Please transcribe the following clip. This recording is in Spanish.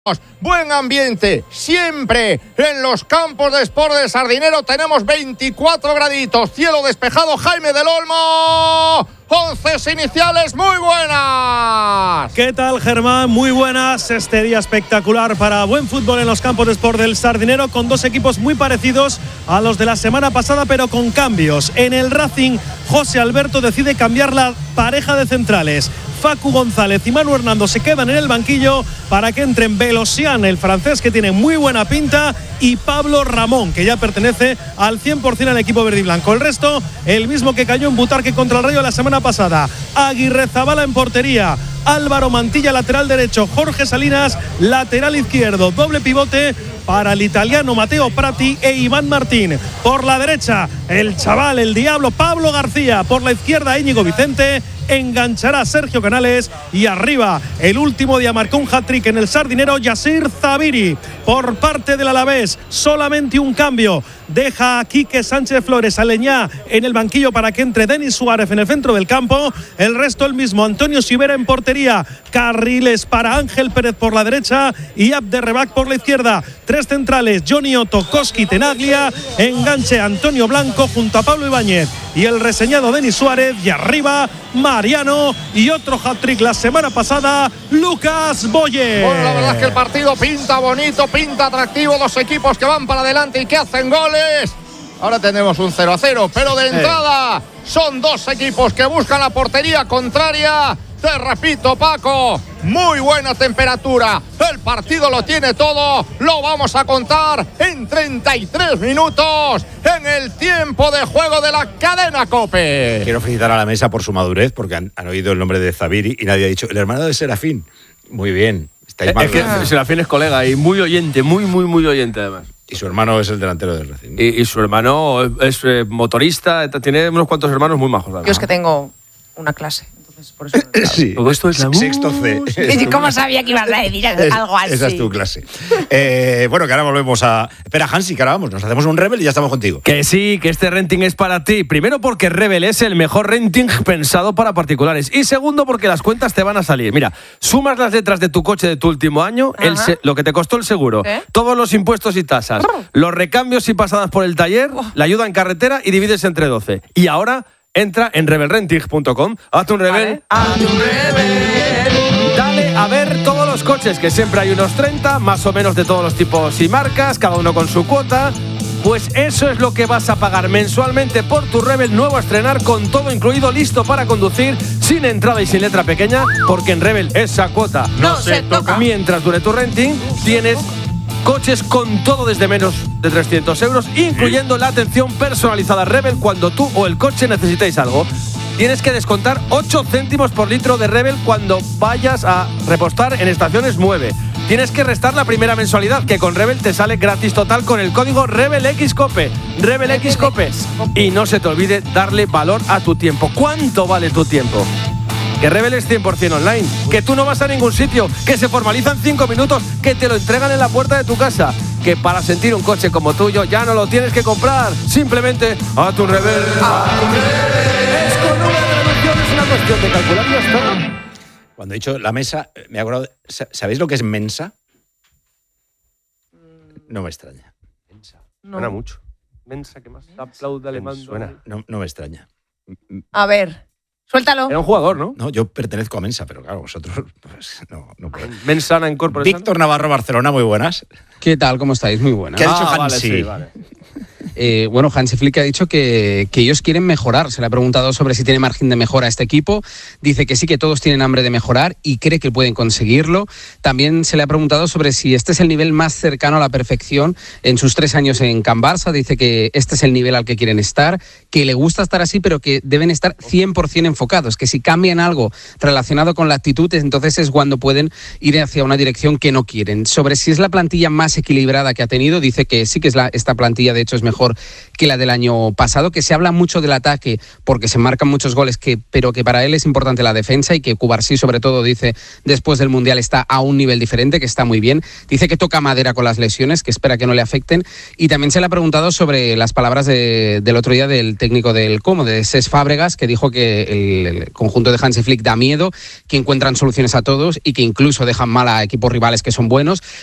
Buen ambiente, siempre en los campos de Sport del Sardinero. Tenemos 24 graditos, cielo despejado. Jaime del Olmo, 11 iniciales, muy buenas. ¿Qué tal, Germán? Muy buenas. Este día espectacular para buen fútbol en los campos de Sport del Sardinero, con dos equipos muy parecidos a los de la semana pasada, pero con cambios. En el Racing, José Alberto decide cambiar la pareja de centrales. Facu González y Manu Hernando se quedan en el banquillo para que entren Velosian, el francés, que tiene muy buena pinta, y Pablo Ramón, que ya pertenece al 100% al equipo verde y blanco. El resto, el mismo que cayó en Butarque contra el Rayo la semana pasada. Aguirrezabala en portería, Álvaro Mantilla lateral derecho, Jorge Salinas lateral izquierdo, doble pivote para el italiano Matteo Prati e Iván Martín. Por la derecha, el chaval, el diablo Pablo García. Por la izquierda, Íñigo Vicente. Enganchará Sergio Canales, y arriba el último día marcó un hat-trick en el Sardinero, Yasir Zabiri. Por parte del Alavés, solamente un cambio. Deja a Quique Sánchez Flores Aleñá en el banquillo para que entre Denis Suárez en el centro del campo. El resto el mismo: Antonio Sivera en portería, carriles para Ángel Pérez por la derecha y Abderrebac por la izquierda. Tres centrales: Johnny Otto, Koski, Tenaglia. Enganche Antonio Blanco junto a Pablo Ibáñez y el reseñado Denis Suárez. Y arriba Mariano, y otro hat-trick la semana pasada, Lucas Boyer. Bueno, la verdad es que el partido pinta bonito, pinta atractivo. Dos equipos que van para adelante y que hacen goles. Ahora tenemos un 0-0, pero de entrada son dos equipos que buscan la portería contraria. Te repito, Paco, muy buena temperatura. El partido lo tiene todo. Lo vamos a contar en 33 minutos en el tiempo de juego de la cadena COPE. Quiero felicitar a la mesa por su madurez, porque han oído el nombre de Zabiri y nadie ha dicho el hermano de Serafín. Muy bien. Es que Serafín es colega y muy oyente, muy oyente además. Y su hermano es el delantero del Racing. Y su hermano es motorista, tiene unos cuantos hermanos muy majos. Yo es que tengo una clase. Por eso sí, todo esto es la sexto C. ¿Cómo sabía que ibas a decir algo así? Esa es tu clase. Bueno, que ahora volvemos a... Espera, Hansi, que ahora vamos, nos hacemos un Rebel y ya estamos contigo. Que sí, que este renting es para ti. Primero, porque Rebel es el mejor renting pensado para particulares. Y segundo, porque las cuentas te van a salir. Mira, sumas las letras de tu coche de tu último año, lo que te costó el seguro, todos los impuestos y tasas, los recambios y pasadas por el taller, la ayuda en carretera, y divides entre 12. Y ahora... entra en rebelrenting.com, hazte un Rebel. Hazte un Rebel. Dale a ver todos los coches, que siempre hay unos 30, más o menos de todos los tipos y marcas, cada uno con su cuota. Pues eso es lo que vas a pagar mensualmente por tu Rebel nuevo a estrenar, con todo incluido, listo para conducir, sin entrada y sin letra pequeña, porque en Rebel esa cuota no se toca. Mientras dure tu renting, tienes coches con todo desde menos de 300 euros, incluyendo la atención personalizada Rebel cuando tú o el coche necesitéis algo. Tienes que descontar 8 céntimos por litro de Rebel cuando vayas a repostar en estaciones 9. Tienes que restar la primera mensualidad, que con Rebel te sale gratis total con el código RebelXCOPE. RebelXCOPE. Y no se te olvide darle valor a tu tiempo. ¿Cuánto vale tu tiempo? Que Rebel es 100% online, que tú no vas a ningún sitio, que se formaliza en 5 minutos, que te lo entregan en la puerta de tu casa, que para sentir un coche como tuyo ya no lo tienes que comprar, simplemente a tu Rebel. Es con una traducción, es una cuestión de calcular y ya está. Cuando he dicho la mesa, me he acordado, ¿sabéis lo que es mensa? No me extraña. Mensa. No. Suena mucho. Mensa, que más aplaude alemán. Suena. No me extraña. A ver, suéltalo. Era un jugador, ¿no? No, yo pertenezco a Mensa, pero claro, vosotros pues, no puedo. Mensana Incorporation. Víctor Navarro, Barcelona, muy buenas. ¿Qué tal? ¿Cómo estáis? Muy buenas. ¿Qué ha dicho Hansi? Vale, sí, vale. Bueno, Hansi Flick ha dicho que ellos quieren mejorar. Se le ha preguntado sobre si tiene margen de mejora este equipo. Dice que sí, que todos tienen hambre de mejorar y cree que pueden conseguirlo. También se le ha preguntado sobre si este es el nivel más cercano a la perfección en sus 3 años en Can Barça. Dice que este es el nivel al que quieren estar, que le gusta estar así, pero que deben estar 100% enfocados, que si cambian algo relacionado con la actitud, entonces es cuando pueden ir hacia una dirección que no quieren. Sobre si es la plantilla más equilibrada que ha tenido, dice que sí que es esta plantilla, de hecho, es mejor mejor que la del año pasado, que se habla mucho del ataque porque se marcan muchos goles, pero que para él es importante la defensa y que Cubarsí, sobre todo, dice, después del Mundial está a un nivel diferente, que está muy bien. Dice que toca madera con las lesiones, que espera que no le afecten, y también se le ha preguntado sobre las palabras del otro día del técnico del Como, de Cesc Fàbregas, que dijo que el conjunto de Hansi Flick da miedo, que encuentran soluciones a todos y que incluso dejan mal a equipos rivales que son buenos.